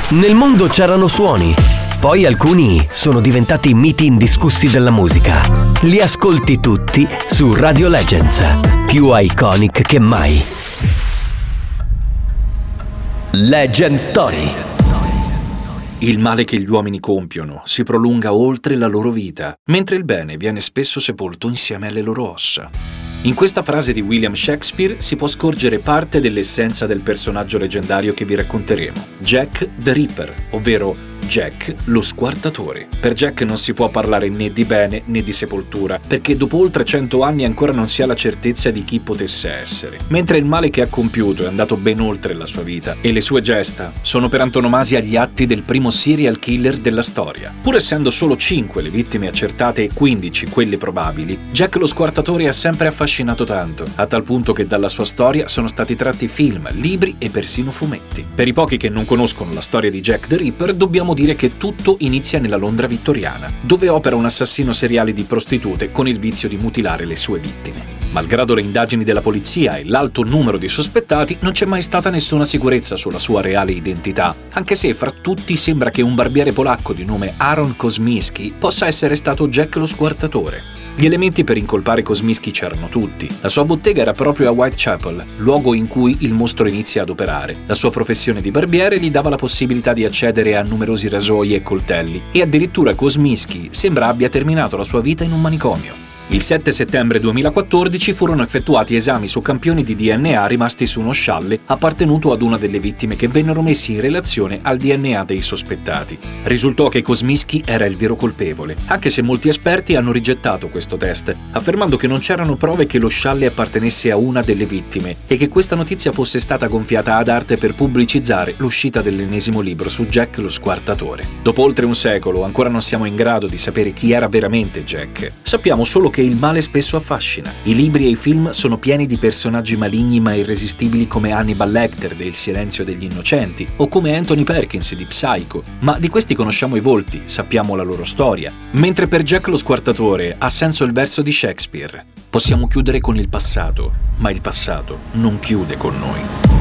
Nel mondo c'erano suoni, poi alcuni sono diventati miti indiscussi della musica. Li ascolti tutti su Radio Legends, più iconic che mai. Legend Story. Il male che gli uomini compiono si prolunga oltre la loro vita, mentre il bene viene spesso sepolto insieme alle loro ossa. In questa frase di William Shakespeare si può scorgere parte dell'essenza del personaggio leggendario che vi racconteremo, Jack the Ripper, ovvero Jack lo squartatore. Per Jack non si può parlare né di bene né di sepoltura, perché dopo oltre 100 anni ancora non si ha la certezza di chi potesse essere. Mentre il male che ha compiuto è andato ben oltre la sua vita e le sue gesta sono per antonomasia gli atti del primo serial killer della storia. Pur essendo solo 5 le vittime accertate e 15 quelle probabili, Jack lo squartatore ha sempre affascinato tanto, a tal punto che dalla sua storia sono stati tratti film, libri e persino fumetti. Per i pochi che non conoscono la storia di Jack the Ripper, dobbiamo dire che tutto inizia nella Londra vittoriana, dove opera un assassino seriale di prostitute con il vizio di mutilare le sue vittime. Malgrado le indagini della polizia e l'alto numero di sospettati, non c'è mai stata nessuna sicurezza sulla sua reale identità, anche se fra tutti sembra che un barbiere polacco di nome Aaron Kosminski possa essere stato Jack lo squartatore. Gli elementi per incolpare Kosminski c'erano tutti. La sua bottega era proprio a Whitechapel, luogo in cui il mostro inizia ad operare. La sua professione di barbiere gli dava la possibilità di accedere a numerosi rasoi e coltelli, e addirittura Kosminski sembra abbia terminato la sua vita in un manicomio. Il 7 settembre 2014 furono effettuati esami su campioni di DNA rimasti su uno scialle appartenuto ad una delle vittime che vennero messi in relazione al DNA dei sospettati. Risultò che Kosminski era il vero colpevole, anche se molti esperti hanno rigettato questo test, affermando che non c'erano prove che lo scialle appartenesse a una delle vittime e che questa notizia fosse stata gonfiata ad arte per pubblicizzare l'uscita dell'ennesimo libro su Jack lo squartatore. Dopo oltre un secolo ancora non siamo in grado di sapere chi era veramente Jack. Sappiamo solo che il male spesso affascina. I libri e i film sono pieni di personaggi maligni ma irresistibili come Hannibal Lecter de Il silenzio degli innocenti o come Anthony Perkins di Psycho, ma di questi conosciamo i volti, sappiamo la loro storia. Mentre per Jack lo squartatore ha senso il verso di Shakespeare: possiamo chiudere con il passato, ma il passato non chiude con noi.